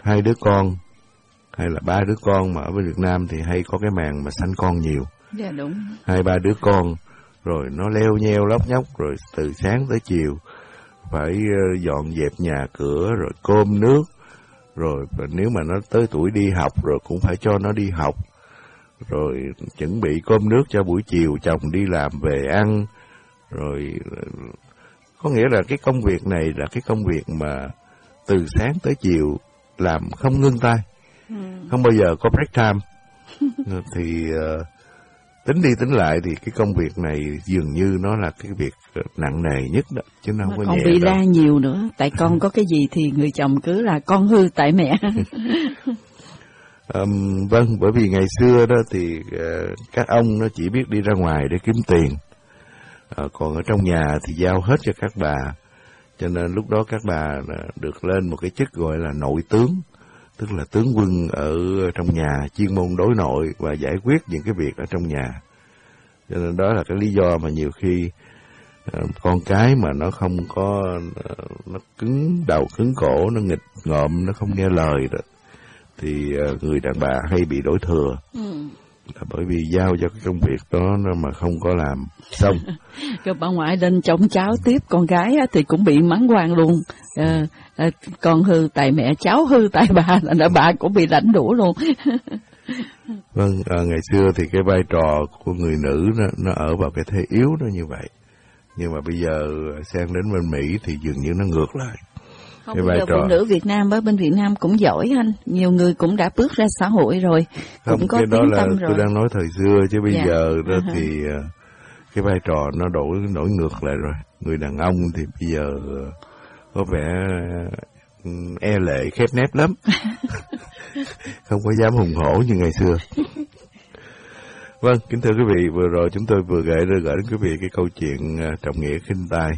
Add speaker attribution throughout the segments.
Speaker 1: 2 đứa con hay là 3 đứa con, mà ở bên Việt Nam thì hay có cái màn mà sanh con nhiều.
Speaker 2: Dạ đúng.
Speaker 1: 2-3 đứa con rồi nó leo nheo lóc nhóc, rồi từ sáng tới chiều phải dọn dẹp nhà cửa, rồi cơm nước, rồi nếu mà nó tới tuổi đi học rồi cũng phải cho nó đi học, rồi chuẩn bị cơm nước cho buổi chiều chồng đi làm về ăn. Rồi có nghĩa là cái công việc này là cái công việc mà từ sáng tới chiều làm không ngưng tay, không bao giờ có break time. Thì tính đi tính lại thì cái công việc này dường như nó là cái việc nặng nề nhất đó, chứ nó không có nhẹ.
Speaker 2: Con bị la nhiều nữa, tại con có cái gì thì người chồng cứ là con hư tại mẹ.
Speaker 1: Vâng, bởi vì ngày xưa đó thì các ông nó chỉ biết đi ra ngoài để kiếm tiền, còn ở trong nhà thì giao hết cho các bà. Cho nên lúc đó các bà được lên một cái chức gọi là nội tướng, tức là tướng quân ở trong nhà, chuyên môn đối nội và giải quyết những cái việc ở trong nhà. Cho nên đó là cái lý do mà nhiều khi con cái mà nó không có, nó cứng đầu cứng cổ, nó nghịch ngợm, nó không nghe lời đó, thì người đàn bà hay bị đổ thừa. Là bởi vì giao cho cái công việc đó mà không có làm xong.
Speaker 2: Rồi bà ngoại lên chống cháu tiếp, con gái thì cũng bị mắng hoang luôn. Con hư tại mẹ, cháu hư tại bà, là bà cũng bị lãnh đủ luôn.
Speaker 1: Vâng, ngày xưa thì cái vai trò của người nữ nó ở vào cái thế yếu đó như vậy. Nhưng mà bây giờ sang đến bên Mỹ thì dường như nó ngược lại.
Speaker 2: Không, bây giờ phụ nữ Việt Nam ở bên Việt Nam cũng giỏi anh, nhiều người cũng đã bước ra xã hội rồi,
Speaker 1: không,
Speaker 2: cũng có
Speaker 1: tiếng tâm rồi. Tôi đang nói thời xưa, chứ bây giờ đó thì cái vai trò nó đổi ngược lại rồi. Người đàn ông thì bây giờ có vẻ e lệ khép nép lắm, không có dám hùng hổ như ngày xưa. Vâng, kính thưa quý vị, vừa rồi chúng tôi vừa gửi đến quý vị cái câu chuyện Trọng Nghĩa Khinh Tai.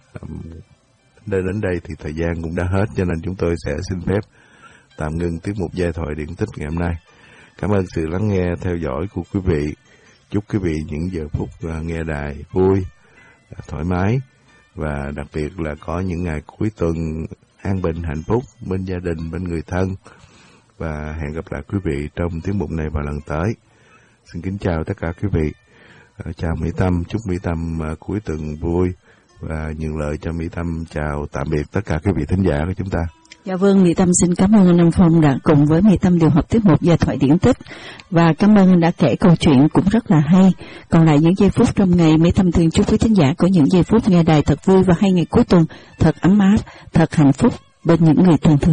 Speaker 1: Đến đây thì thời gian cũng đã hết, cho nên chúng tôi sẽ xin phép tạm ngưng tiết mục giai thoại điển tích ngày hôm nay. Cảm ơn sự lắng nghe theo dõi của quý vị. Chúc quý vị những giờ phút nghe đài vui, thoải mái, và đặc biệt là có những ngày cuối tuần an bình hạnh phúc bên gia đình, bên người thân. Và hẹn gặp lại quý vị trong tiết mục này vào lần tới. Xin kính chào tất cả quý vị. Chào Mỹ Tâm, chúc Mỹ Tâm cuối tuần vui, và nhường lời cho Mỹ Tâm chào tạm biệt tất cả quý vị thính giả của chúng ta.
Speaker 2: Dạ vâng, Mỹ Tâm xin cảm ơn anh Nam Phong đã cùng với Mỹ Tâm điều hợp tiết mục giai thoại điển tích, và cảm ơn anh đã kể câu chuyện cũng rất là hay. Còn lại những giây phút trong ngày, Mỹ Tâm thường chúc quý thính giả có những giây phút nghe đài thật vui và hay ngày cuối tuần thật ấm áp, thật hạnh phúc bên những người thân thương.